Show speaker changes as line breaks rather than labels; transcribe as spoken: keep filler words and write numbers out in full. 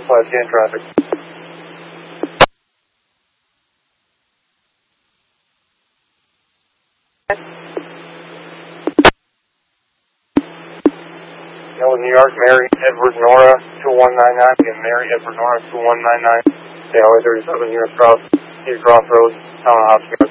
five, scan traffic. That was New York, Mary Edward Nora two one nine nine. Again, Mary Edward Nora two one nine nine. Stay highway thirty-seven, Unit Cross, East Crossroads, Town of Hopkins.